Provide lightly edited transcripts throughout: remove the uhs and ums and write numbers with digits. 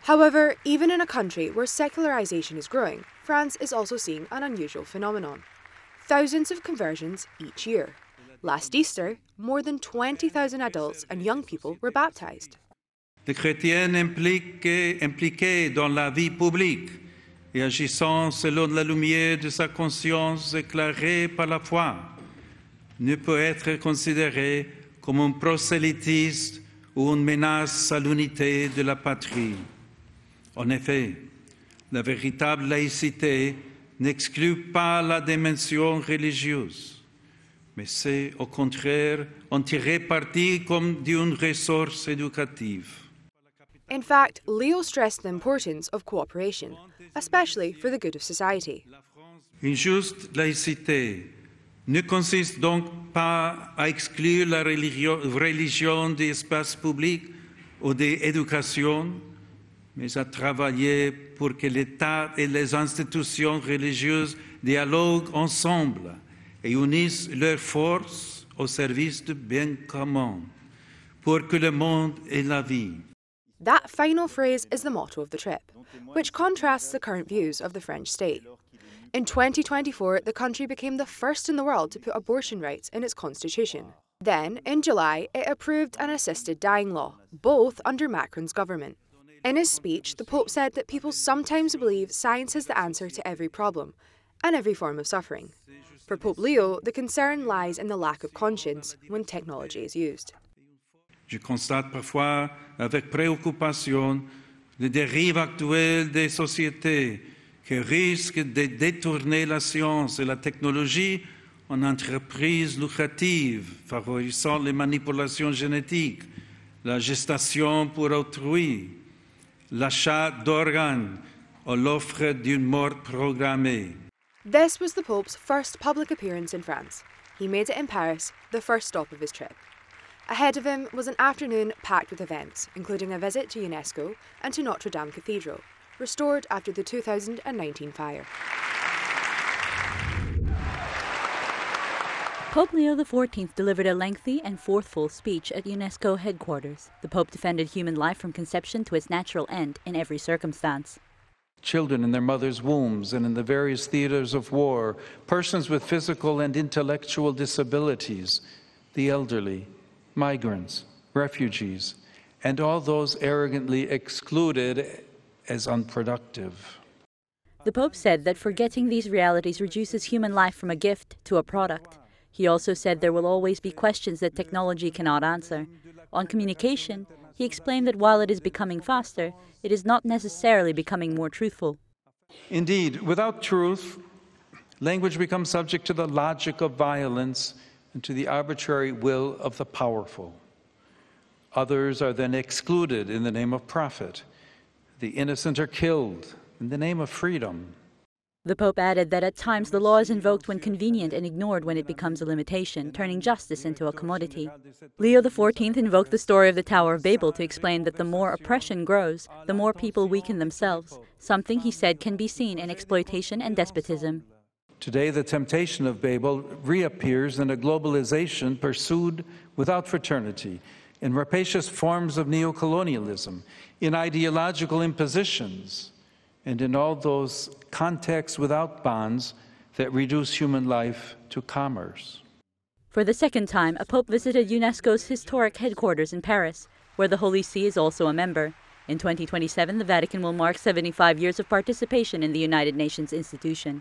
However, even in a country where secularization is growing, France is also seeing an unusual phenomenon. Thousands of conversions each year. Last Easter, more than 20,000 adults and young people were baptized. Les chrétiens impliqués dans la vie publique et agissant selon la lumière de sa conscience éclairée par la foi ne peut être considéré comme un prosélytisme ou une menace à l'unité de la patrie. En effet, la véritable laïcité n'exclut pas la dimension religieuse, mais c'est au contraire en tirer parti comme d'une ressource éducative. In fact, Leo stressed the importance of cooperation, especially for the good of society. Une juste laïcité ne consiste donc pas à exclure la religion des espaces publics ou de l'éducation, mais à travailler pour que l'État et les institutions religieuses dialoguent ensemble et unissent leurs forces au service du bien commun, pour que le monde ait la vie. That final phrase is the motto of the trip, which contrasts the current views of the French state. In 2024, the country became the first in the world to put abortion rights in its constitution. Then, in July, it approved an assisted dying law, both under Macron's government. In his speech, the Pope said that people sometimes believe science is the answer to every problem and every form of suffering. For Pope Leo, the concern lies in the lack of conscience when technology is used. Je constate parfois avec préoccupation les dérives actuelles des sociétés qui risquent de détourner la science et la technologie en entreprises lucratives, favorisant les manipulations génétiques, la gestation pour autrui, l'achat d'organes ou l'offre d'une mort programmée. This was the Pope's first public appearance in France. He made it in Paris, the first stop of his trip. Ahead of him was an afternoon packed with events, including a visit to UNESCO and to Notre Dame Cathedral, restored after the 2019 fire. Pope Leo XIV delivered a lengthy and forceful speech at UNESCO headquarters. The Pope defended human life from conception to its natural end in every circumstance. Children in their mothers' wombs and in the various theaters of war, persons with physical and intellectual disabilities, the elderly, migrants, refugees, and all those arrogantly excluded as unproductive. The Pope said that forgetting these realities reduces human life from a gift to a product. He also said there will always be questions that technology cannot answer. On communication, he explained that while it is becoming faster, it is not necessarily becoming more truthful. Indeed, without truth, language becomes subject to the logic of violence and to the arbitrary will of the powerful. Others are then excluded in the name of profit. The innocent are killed in the name of freedom. The Pope added that at times the law is invoked when convenient and ignored when it becomes a limitation, turning justice into a commodity. Leo XIV invoked the story of the Tower of Babel to explain that the more oppression grows, the more people weaken themselves, something he said can be seen in exploitation and despotism. Today, the temptation of Babel reappears in a globalization pursued without fraternity, in rapacious forms of neocolonialism, in ideological impositions, and in all those contexts without bonds that reduce human life to commerce. For the second time, a pope visited UNESCO's historic headquarters in Paris, where the Holy See is also a member. In 2027, the Vatican will mark 75 years of participation in the United Nations institution.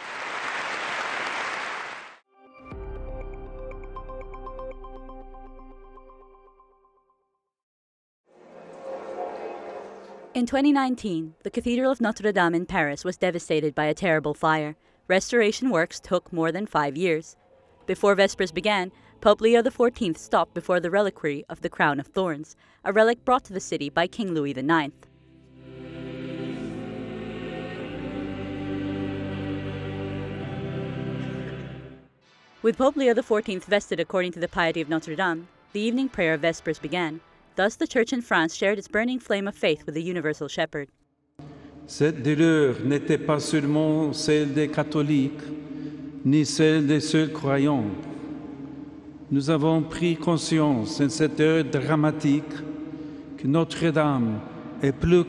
In 2019, the Cathedral of Notre Dame in Paris was devastated by a terrible fire. Restoration works took more than 5 years. Before Vespers began, Pope Leo XIV stopped before the reliquary of the Crown of Thorns, a relic brought to the city by King Louis IX. With Pope Leo XIV vested according to the piety of Notre Dame, the evening prayer of Vespers began. Thus, the Church in France shared its burning flame of faith with the universal shepherd. Cette douleur n'était pas seulement celle des catholiques, ni celle des seuls croyants. Nous avons pris conscience en cette heure dramatique que Notre-Dame est plus